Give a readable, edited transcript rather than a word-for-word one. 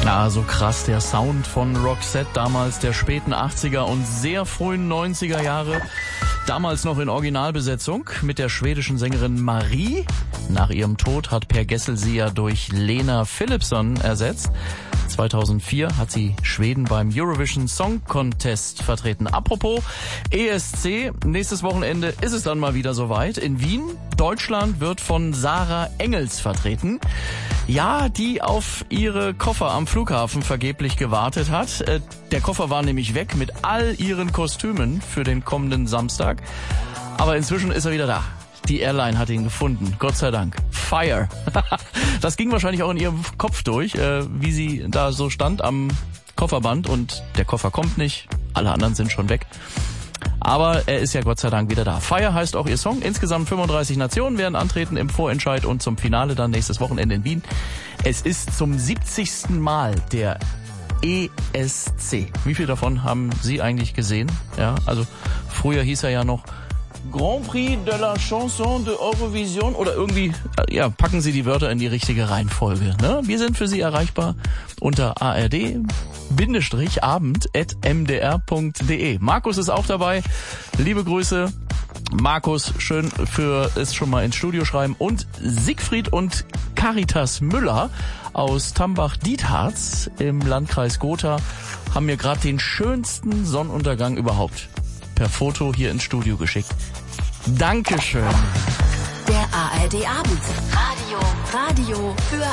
Ja, so krass der Sound von Roxette damals der späten 80er und sehr frühen 90er Jahre. Damals noch in Originalbesetzung mit der schwedischen Sängerin Marie. Nach ihrem Tod hat Per Gessle sie ja durch Lena Philipsson ersetzt. 2004 hat sie Schweden beim Eurovision Song Contest vertreten. Apropos ESC, nächstes Wochenende ist es dann mal wieder soweit. In Wien, Deutschland wird von Sarah Engels vertreten. Ja, die auf ihre Koffer am Flughafen vergeblich gewartet hat. Der Koffer war nämlich weg mit all ihren Kostümen für den kommenden Samstag. Aber inzwischen ist er wieder da. Die Airline hat ihn gefunden, Gott sei Dank. Fire. Das ging wahrscheinlich auch in ihrem Kopf durch, wie sie da so stand am Kofferband und der Koffer kommt nicht, alle anderen sind schon weg. Aber er ist ja Gott sei Dank wieder da. Fire heißt auch ihr Song. Insgesamt 35 Nationen werden antreten im Vorentscheid und zum Finale dann nächstes Wochenende in Wien. Es ist zum 70. Mal der ESC. Wie viel davon haben Sie eigentlich gesehen? Ja, also früher hieß er ja noch Grand Prix de la Chanson de Eurovision oder irgendwie, ja, packen Sie die Wörter in die richtige Reihenfolge. Ne? Wir sind für Sie erreichbar unter ard-abend@mdr.de. Markus ist auch dabei. Liebe Grüße. Markus, schön für es schon mal ins Studio schreiben. Und Siegfried und Caritas Müller aus Tambach-Dietharz im Landkreis Gotha haben mir gerade den schönsten Sonnenuntergang überhaupt per Foto hier ins Studio geschickt. Dankeschön. Der ARD Abend. Radio für